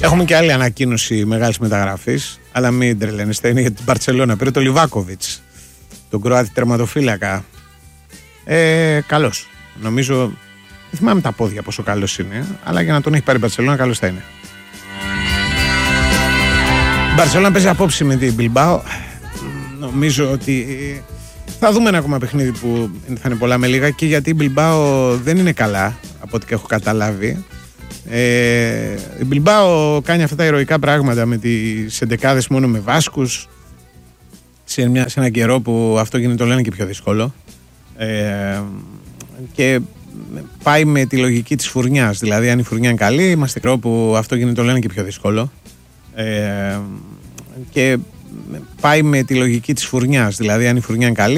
Έχουμε και άλλη ανακοίνωση μεγάλης μεταγραφής, αλλά μην τρελαίνεστε, είναι για την Μπαρτσελόνα. Πήρε το Λιβάκοβιτς, τον Κροάτη τερματοφύλακα. Καλός. Νομίζω, δεν θυμάμαι τα πόδια πόσο καλός είναι, αλλά για να τον έχει πάρει η Μπαρτσελόνα, καλός θα είναι. Η Μπαρτσελόνα παίζει απόψε με την Μπιλμπάο. Νομίζω ότι θα δούμε ένα ακόμα παιχνίδι που θα είναι πολλά με λίγα, και γιατί η Μπιλμπάο δεν είναι καλά, από ό,τι έχω καταλάβει. Η Μπιλμπάο κάνει αυτά τα ηρωικά πράγματα με τις εντεκάδες μόνο με Βάσκους σε έναν καιρό που αυτό γίνεται, το λένε, και πιο δύσκολο, και πάει με τη λογική της φουρνιάς. Δηλαδή, αν η φουρνιά είναι καλή, είμαστε καιρό που αυτό γίνεται, το λένε, και πιο δύσκολο, και πάει με τη λογική της φουρνιάς. Δηλαδή, αν η φουρνιά είναι καλή,